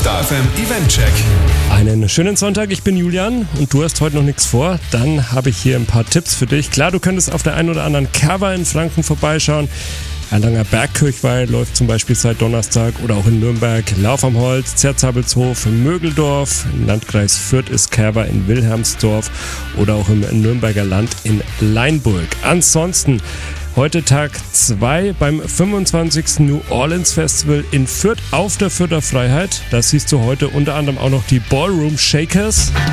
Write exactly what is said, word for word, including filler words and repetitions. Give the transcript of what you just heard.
Star F M Eventcheck. Einen schönen Sonntag, ich bin Julian und du hast heute noch nichts vor. Dann habe ich hier ein paar Tipps für dich. Klar, du könntest auf der einen oder anderen Cover in Franken vorbeischauen. Erlanger Bergkirchweih läuft zum Beispiel seit Donnerstag oder auch in Nürnberg. Lauf am Holz, Zerzabelshof, Mögeldorf. Im Landkreis Fürth ist Kerber in Wilhelmsdorf oder auch im Nürnberger Land in Leinburg. Ansonsten heute Tag zwei beim fünfundzwanzigsten New Orleans Festival in Fürth auf der Fürther Freiheit. Da siehst du heute unter anderem auch noch die Ballroom Shakers.